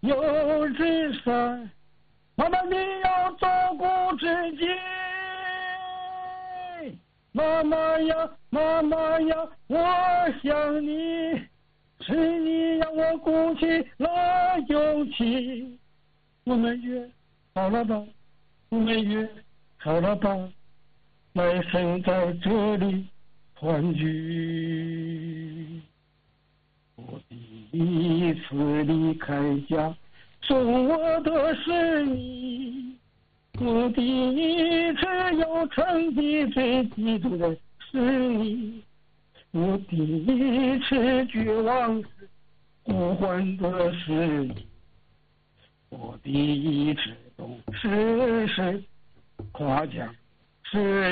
又至山，妈妈你要照顾自己。妈妈呀，妈妈呀，我想你，是你让我鼓起了勇气。我们约好了吧，我们约好了吧，来生在这里团聚。我第一次离开家，送我的是你。我第一次有成绩最嫉妒的是你。我第一次绝望时呼唤的是你。我第一次懂事时夸奖是